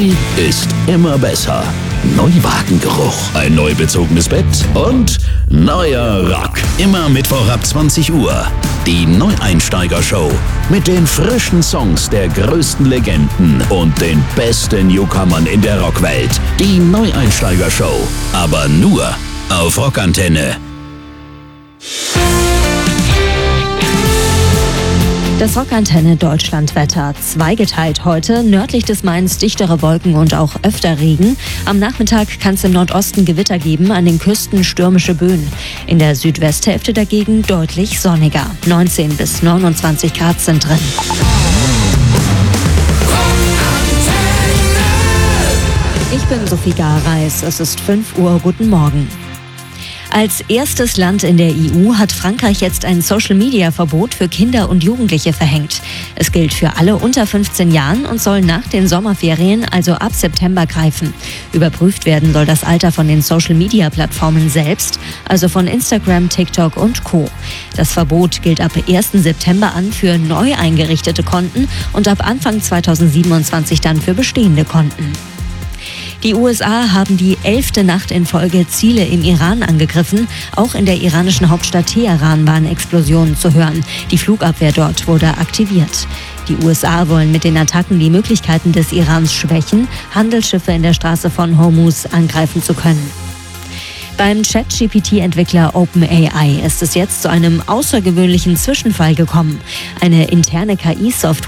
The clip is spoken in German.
Neu ist immer besser. Neuwagengeruch, ein neu bezogenes Bett und neuer Rock. Immer Mittwoch ab 20 Uhr. Die Neueinsteiger-Show mit den frischen Songs der größten Legenden und den besten Newcomern in der Rockwelt. Die Neueinsteiger-Show, aber nur auf Rockantenne. Das Rockantenne Deutschlandwetter. Zweigeteilt heute. Nördlich des Mains dichtere Wolken und auch öfter Regen. Am Nachmittag kann es im Nordosten Gewitter geben, an den Küsten stürmische Böen. In der Südwesthälfte dagegen deutlich sonniger. 19 bis 29 Grad sind drin. Ich bin Sophie Gareis. Es ist 5 Uhr. Guten Morgen. Als erstes Land in der EU hat Frankreich jetzt ein Social-Media-Verbot für Kinder und Jugendliche verhängt. Es gilt für alle unter 15 Jahren und soll nach den Sommerferien, also ab September, greifen. Überprüft werden soll das Alter von den Social-Media-Plattformen selbst, also von Instagram, TikTok und Co. Das Verbot gilt ab 1. September an für neu eingerichtete Konten und ab Anfang 2027 dann für bestehende Konten. Die USA haben die 11. Nacht in Folge Ziele im Iran angegriffen. Auch in der iranischen Hauptstadt Teheran waren Explosionen zu hören. Die Flugabwehr dort wurde aktiviert. Die USA wollen mit den Attacken die Möglichkeiten des Irans schwächen, Handelsschiffe in der Straße von Hormuz angreifen zu können. Beim ChatGPT-Entwickler OpenAI ist es jetzt zu einem außergewöhnlichen Zwischenfall gekommen. Eine interne KI-Software